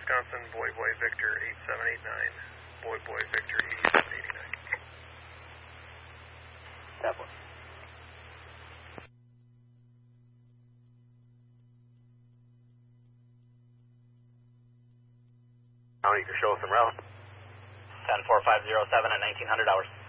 Wisconsin, Boy Victor 8789, Boy Victor 8789. That one. County, you can show us some route. 10450 7 at 1900 hours.